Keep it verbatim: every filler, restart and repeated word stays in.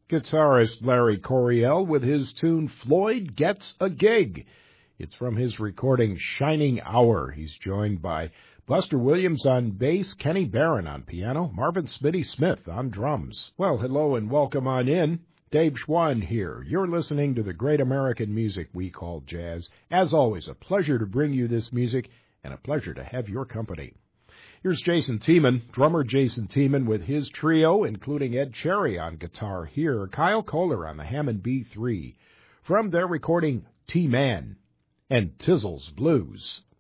Guitarist Larry Coryell with his tune Floyd Gets a Gig. It's from his recording Shining Hour. He's joined by Buster Williams on bass, Kenny Barron on piano, Marvin Smitty Smith on drums. Well, hello and welcome on in. Dave Schwann here. You're listening to the great American music we call jazz. As always, a pleasure to bring you this music and a pleasure to have your company. Here's Jason Tiemann, drummer Jason Tiemann with his trio, including Ed Cherry on guitar here, Kyle Kohler on the Hammond B three, from their recording T-Man and Tizzles Blues.